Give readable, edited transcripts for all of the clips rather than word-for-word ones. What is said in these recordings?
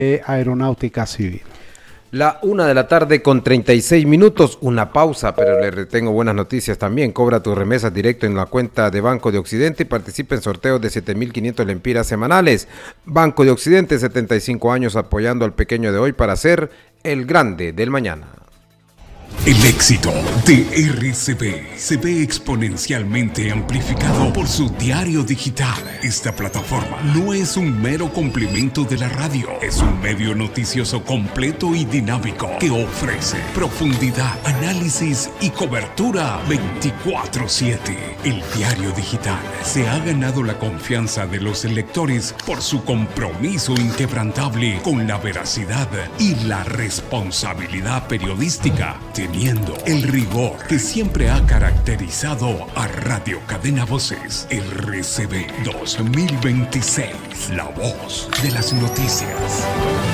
Aeronáutica Civil. La 1:36 p.m, una pausa, pero le retengo buenas noticias también. Cobra tus remesas directo en la cuenta de Banco de Occidente y participa en sorteos de 7.500 lempiras semanales. Banco de Occidente, 75 años apoyando al pequeño de hoy para ser el grande del mañana. El éxito de RCB se ve exponencialmente amplificado por su diario digital. Esta plataforma no es un mero complemento de la radio, es un medio noticioso completo y dinámico que ofrece profundidad, análisis y cobertura 24/7. El diario digital se ha ganado la confianza de los lectores por su compromiso inquebrantable con la veracidad y la responsabilidad periodística, teniendo el rigor que siempre ha caracterizado a Radio Cadena Voces. RCB 2026, la voz de las noticias.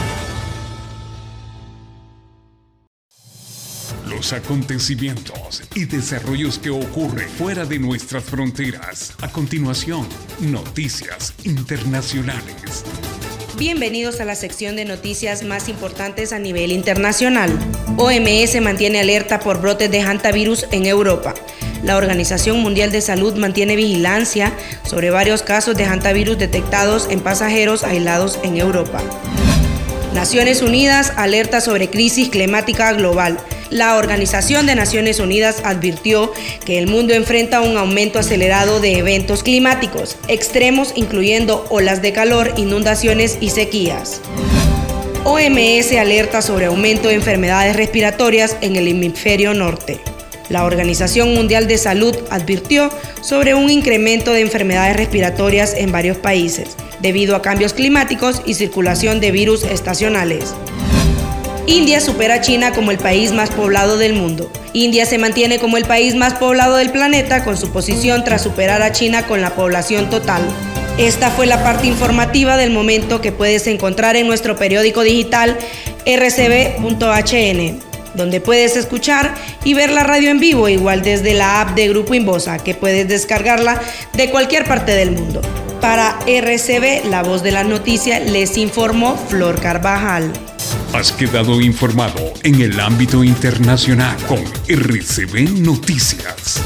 Los acontecimientos y desarrollos que ocurren fuera de nuestras fronteras. A continuación, noticias internacionales. Bienvenidos a la sección de noticias más importantes a nivel internacional. OMS mantiene alerta por brotes de hantavirus en Europa. La Organización Mundial de Salud mantiene vigilancia sobre varios casos de hantavirus detectados en pasajeros aislados en Europa. Naciones Unidas alerta sobre crisis climática global. La Organización de Naciones Unidas advirtió que el mundo enfrenta un aumento acelerado de eventos climáticos extremos, incluyendo olas de calor, inundaciones y sequías. OMS alerta sobre aumento de enfermedades respiratorias en el hemisferio norte. La Organización Mundial de Salud advirtió sobre un incremento de enfermedades respiratorias en varios países, debido a cambios climáticos y circulación de virus estacionales. India supera a China como el país más poblado del mundo. India se mantiene como el país más poblado del planeta con su posición tras superar a China con la población total. Esta fue la parte informativa del momento que puedes encontrar en nuestro periódico digital rcb.hn, donde puedes escuchar y ver la radio en vivo, igual desde la app de Grupo Inbosa, que puedes descargarla de cualquier parte del mundo. Para RCB, la voz de la noticia, les informó Flor Carvajal. Has quedado informado en el ámbito internacional con RCB Noticias.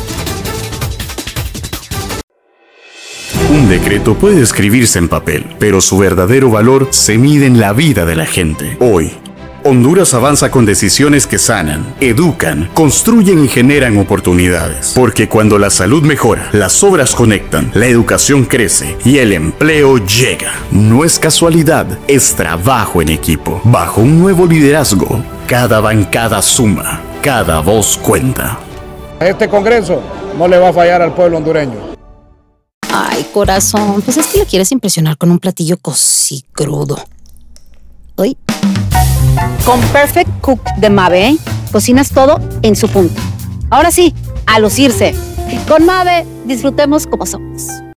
Un decreto puede escribirse en papel, pero su verdadero valor se mide en la vida de la gente. Hoy, Honduras avanza con decisiones que sanan, educan, construyen y generan oportunidades. Porque cuando la salud mejora, las obras conectan, la educación crece y el empleo llega. No es casualidad, es trabajo en equipo. Bajo un nuevo liderazgo, cada bancada suma, cada voz cuenta. Este Congreso no le va a fallar al pueblo hondureño. Ay, corazón, pues es que le quieres impresionar con un platillo cosí crudo. Uy. Con Perfect Cook de Mave, cocinas todo en su punto. Ahora sí, a lucirse. Con Mave, disfrutemos como somos.